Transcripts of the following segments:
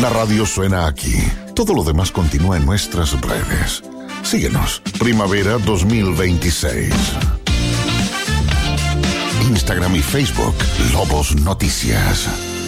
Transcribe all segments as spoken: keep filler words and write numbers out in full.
La radio suena aquí. Todo lo demás continúa en nuestras redes. Síguenos. Primavera dos mil veintiséis. Instagram y Facebook. Lobos Noticias.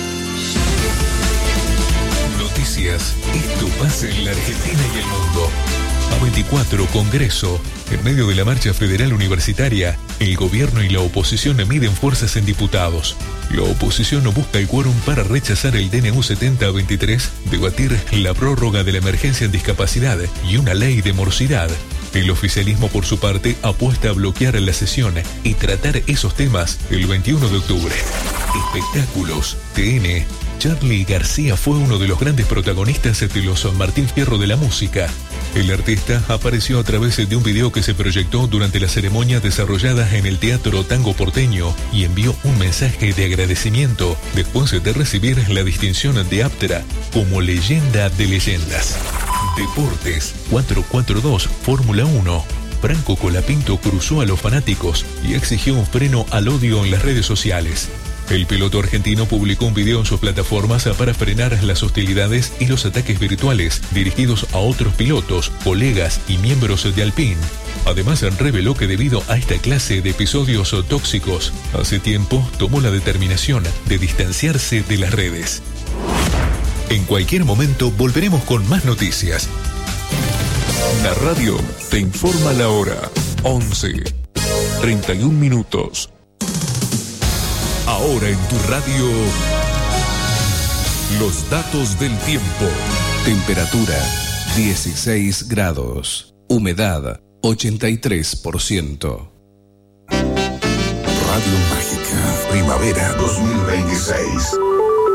Noticias. Esto pasa en la Argentina y el mundo. A veinticuatro, Congreso. En medio de la marcha federal universitaria, el gobierno y la oposición miden fuerzas en diputados. La oposición no busca el quórum para rechazar el D N U setenta a veintitrés, debatir la prórroga de la emergencia en discapacidad y una ley de morosidad. El oficialismo, por su parte, apuesta a bloquear la sesión y tratar esos temas el veintiuno de octubre. Espectáculos. T N. Charly García fue uno de los grandes protagonistas de los Martín Fierro de la música. El artista apareció a través de un video que se proyectó durante la ceremonia desarrollada en el Teatro Tango Porteño y envió un mensaje de agradecimiento después de recibir la distinción de APTRA como leyenda de leyendas. Deportes. cuatro cuatro dos Fórmula uno. Franco Colapinto cruzó a los fanáticos y exigió un freno al odio en las redes sociales. El piloto argentino publicó un video en sus plataformas para frenar las hostilidades y los ataques virtuales dirigidos a otros pilotos, colegas y miembros de Alpine. Además, reveló que debido a esta clase de episodios tóxicos, hace tiempo tomó la determinación de distanciarse de las redes. En cualquier momento volveremos con más noticias. La radio te informa la hora. once, treinta y un minutos. Ahora en tu radio, los datos del tiempo. Temperatura dieciséis grados. Humedad ochenta y tres por ciento. Radio Mágica. Primavera dos mil veintiséis.